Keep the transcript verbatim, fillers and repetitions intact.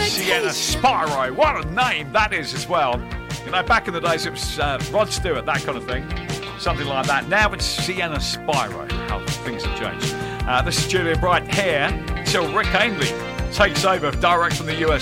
Sienna Spyro. What a name that is as well. You know, back in the days it was uh, Rod Stewart, that kind of thing. Something like that. Now it's Sienna Spyro. How things have changed. Uh, this is Julian Bright here till Rick Ainley takes over direct from the U S.